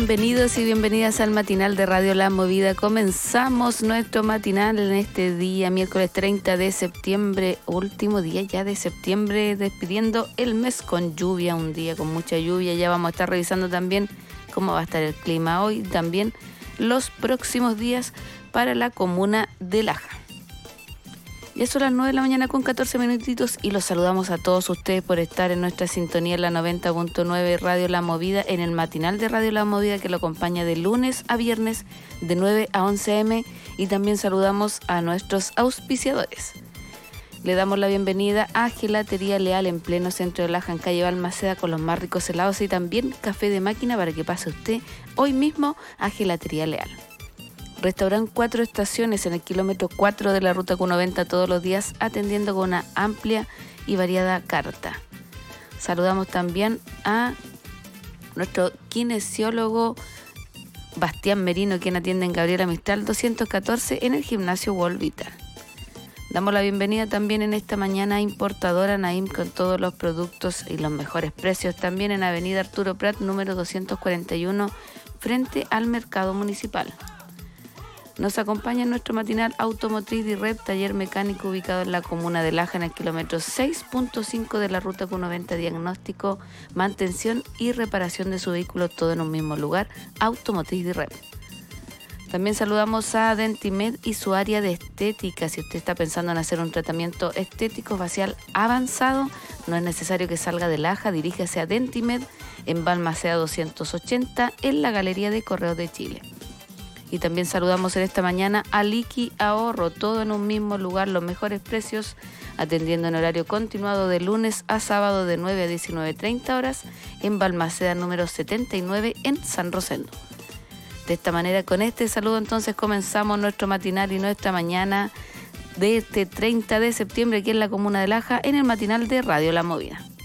Bienvenidos y bienvenidas al matinal de Radio La Movida. Comenzamos nuestro matinal en este día, miércoles 30 de septiembre, último día ya de septiembre, despidiendo el mes con lluvia, un día con mucha lluvia. Ya vamos a estar revisando también cómo va a estar el clima hoy, también los próximos días para la comuna de Laja. Ya son las 9 de la mañana con 14 minutitos y los saludamos a todos ustedes por estar en nuestra sintonía en la 90.9 Radio La Movida, en el matinal de Radio La Movida que lo acompaña de lunes a viernes de 9 a 11 am, y también saludamos a nuestros auspiciadores. Le damos la bienvenida a Gelatería Leal en pleno centro de Laja, en calle Balmaceda, con los más ricos helados y también café de máquina para que pase usted hoy mismo a Gelatería Leal. Restaurante 4 Estaciones en el kilómetro 4 de la ruta Q90 todos los días, atendiendo con una amplia y variada carta. Saludamos también a nuestro kinesiólogo Bastián Merino, quien atiende en Gabriela Mistral 214 en el gimnasio World Vital. Damos la bienvenida también en esta mañana a Importadora Naim, con todos los productos y los mejores precios, también en Avenida Arturo Prat número 241 frente al Mercado Municipal. Nos acompaña en nuestro matinal Automotriz DIRREP, taller mecánico ubicado en la comuna de Laja, en el kilómetro 6.5 de la ruta Q90, diagnóstico, mantención y reparación de su vehículo, todo en un mismo lugar. Automotriz DIRREP. También saludamos a Dentimed y su área de estética. Si usted está pensando en hacer un tratamiento estético facial avanzado, no es necesario que salga de Laja, diríjase a Dentimed en Balmaceda 280 en la Galería de Correos de Chile. Y también saludamos en esta mañana a Liqui Ahorro, todo en un mismo lugar, los mejores precios, atendiendo en horario continuado de lunes a sábado de 9 a 19:30 horas en Balmaceda número 79 en San Rosendo. De esta manera, con este saludo entonces comenzamos nuestro matinal y nuestra mañana de este 30 de septiembre aquí en la comuna de Laja, en el matinal de Radio La Movida.